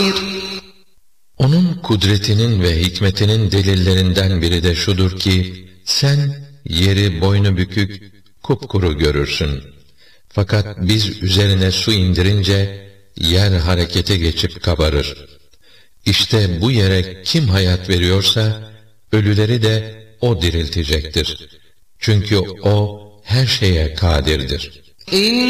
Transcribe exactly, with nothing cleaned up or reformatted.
Onun kudretinin ve hikmetinin delillerinden biri de şudur ki, sen yeri boynu bükük, kupkuru görürsün. Fakat biz üzerine su indirince, yer harekete geçip kabarır. İşte bu yere kim hayat veriyorsa, ölüleri de O diriltecektir. Çünkü O her şeye kadirdir.